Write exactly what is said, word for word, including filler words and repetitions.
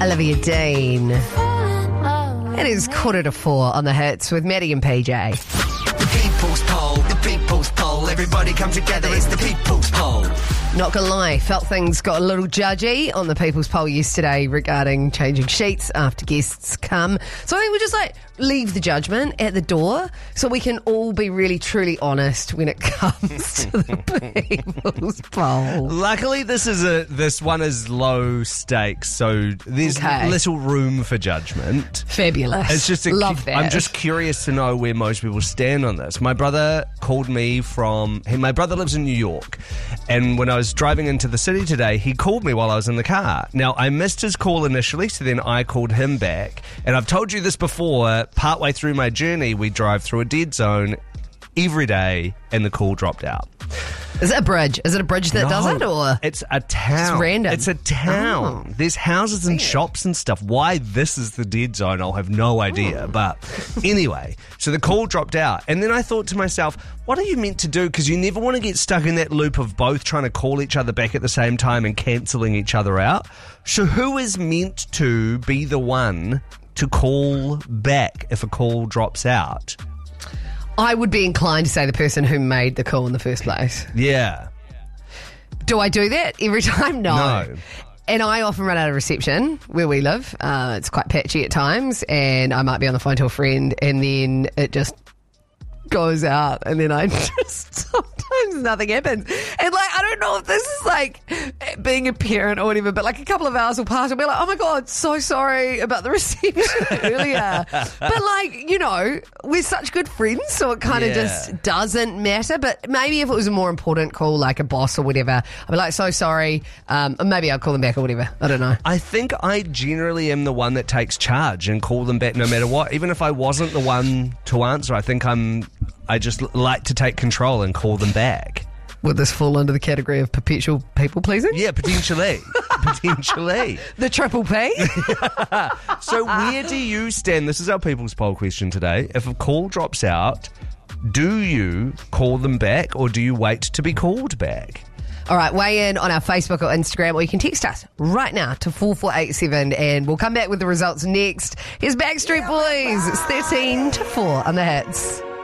Olivia Dean. It is quarter to four on the hits with Maddie and P J. The people's poll, the people's poll. Everybody come together, it's the people's poll. Not gonna lie, felt things got a little judgy on the People's Poll yesterday regarding changing sheets after guests come. So I think we just like leave the judgment at the door so we can all be really truly honest when it comes to the People's Poll. Luckily, this is a this one is low stakes, so there's Okay. little room for judgment. Fabulous. It's just a, Love that. I'm just curious to know where most people stand on this. My brother called me from. He, my brother lives in New York, and when I was driving into the city today, he called me while I was in the car. Now, I missed his call initially, so then I called him back. And I've told you this before, partway through my journey, we drive through a dead zone every day, and the call dropped out. Is it a bridge? Is it a bridge that No, does it, or it's a town? It's random. It's a town. Oh. There's houses and shops and stuff. Why this is the dead zone, I'll have no idea. Oh. But anyway, so the call dropped out, and then I thought to myself, what are you meant to do? Because you never want to get stuck in that loop of both trying to call each other back at the same time and cancelling each other out. So who is meant to be the one to call back if a call drops out? I would be inclined to say the person who made the call in the first place. Yeah. Do I do that every time? No. No. And I often run out of reception where we live. Uh, it's quite patchy at times, and I might be on the phone to a friend, and then it just goes out, and then I just sometimes nothing happens. And like, I don't know if this is like being a parent or whatever, but like a couple of hours will pass and be like, oh my God, so sorry about the reception earlier. But like, you know, we're such good friends, so it kind of Yeah. just doesn't matter. But maybe if it was a more important call, like a boss or whatever, I'd be like, so sorry. Um, or maybe I'll call them back or whatever. I don't know. I think I generally am the one that takes charge and call them back no matter what. Even if I wasn't the one to answer, I think I'm. I just like to take control and call them back. Would this fall under the category of perpetual people pleasing? Yeah, potentially. potentially. The triple P? So where do you stand? This is our People's Poll question today. If a call drops out, do you call them back or do you wait to be called back? All right, weigh in on our Facebook or Instagram, or you can text us right now to four four eight seven, and we'll come back with the results next. Here's Backstreet Boys. It's thirteen to four on the hits.